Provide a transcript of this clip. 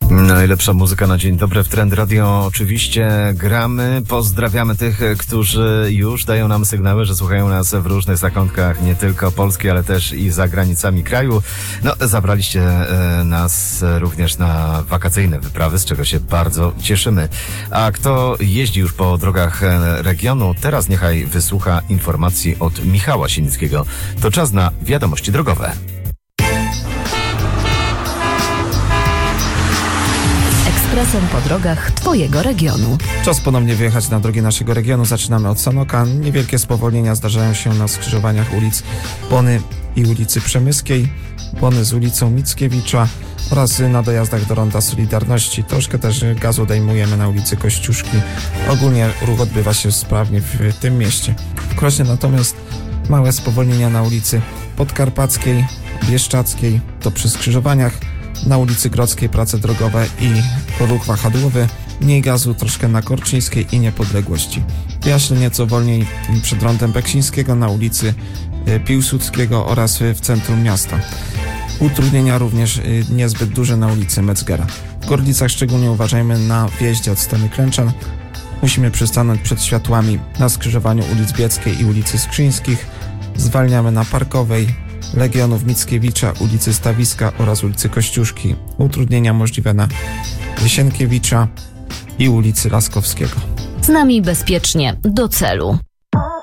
Najlepsza muzyka na dzień dobry w Trend Radio. Oczywiście gramy. Pozdrawiamy tych, którzy już dają nam sygnały, że słuchają nas w różnych zakątkach, nie tylko Polski, ale też i za granicami kraju. Zabraliście nas również na wakacyjne wyprawy, z czego się bardzo cieszymy. A kto jeździ już po drogach regionu, teraz niechaj wysłucha informacji od Michała Sinickiego. To czas na wiadomości drogowe. Ekspresem po drogach Twojego regionu. Czas ponownie wyjechać na drogi naszego regionu. Zaczynamy od Sanoka. Niewielkie spowolnienia zdarzają się na skrzyżowaniach ulic Bony i ulicy Przemyskiej, Bony z ulicą Mickiewicza oraz na dojazdach do Ronda Solidarności. Troszkę też gazu odejmujemy na ulicy Kościuszki. Ogólnie ruch odbywa się sprawnie w tym mieście. W Krośnie natomiast małe spowolnienia na ulicy Podkarpackiej, Bieszczackiej, to przy skrzyżowaniach. Na ulicy Grodzkiej prace drogowe i ruch wahadłowy. Mniej gazu troszkę na Korczyńskiej i Niepodległości. Jaśle nieco wolniej przed rondem Beksińskiego na ulicy Piłsudskiego oraz w centrum miasta. Utrudnienia również niezbyt duże na ulicy Metzgera. W Gorlicach szczególnie uważajmy na wjeździe od strony Klęczan. Musimy przystanąć przed światłami na skrzyżowaniu ulic Bieckiej i ulicy Skrzyńskich. Zwalniamy na Parkowej, Legionów Mickiewicza, ulicy Stawiska oraz ulicy Kościuszki. Utrudnienia możliwe na Sienkiewicza i ulicy Laskowskiego. Z nami bezpiecznie do celu.